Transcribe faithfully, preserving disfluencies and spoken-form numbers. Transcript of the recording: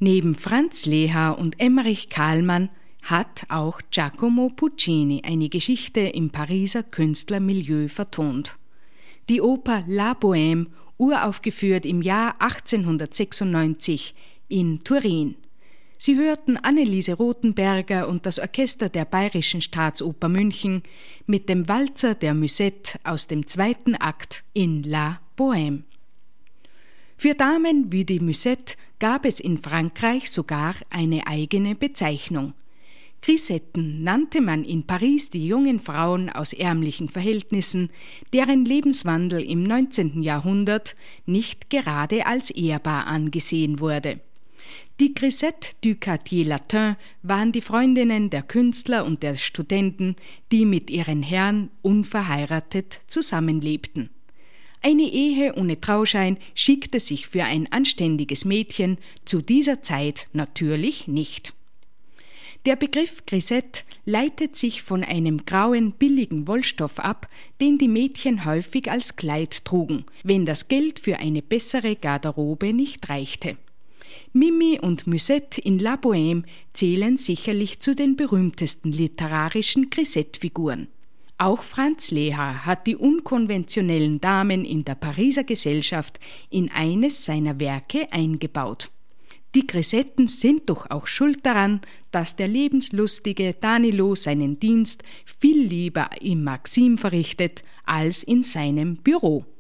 Neben Franz Lehár und Emmerich Kahlmann hat auch Giacomo Puccini eine Geschichte im Pariser Künstlermilieu vertont. Die Oper La Bohème, uraufgeführt im Jahr achtzehnhundertsechsundneunzig in Turin. Sie hörten Anneliese Rothenberger und das Orchester der Bayerischen Staatsoper München mit dem Walzer der Musette aus dem zweiten Akt in La Bohème. Für Damen wie die Musette gab es in Frankreich sogar eine eigene Bezeichnung. Grisetten nannte man in Paris die jungen Frauen aus ärmlichen Verhältnissen, deren Lebenswandel im neunzehnten Jahrhundert nicht gerade als ehrbar angesehen wurde. Die Grisettes du Quartier Latin waren die Freundinnen der Künstler und der Studenten, die mit ihren Herren unverheiratet zusammenlebten. Eine Ehe ohne Trauschein schickte sich für ein anständiges Mädchen zu dieser Zeit natürlich nicht. Der Begriff Grisette leitet sich von einem grauen, billigen Wollstoff ab, den die Mädchen häufig als Kleid trugen, wenn das Geld für eine bessere Garderobe nicht reichte. Mimi und Musette in La Bohème zählen sicherlich zu den berühmtesten literarischen Grisette-Figuren. Auch Franz Lehár hat die unkonventionellen Damen in der Pariser Gesellschaft in eines seiner Werke eingebaut. Die Grisetten sind doch auch schuld daran, dass der lebenslustige Danilo seinen Dienst viel lieber im Maxim verrichtet als in seinem Büro.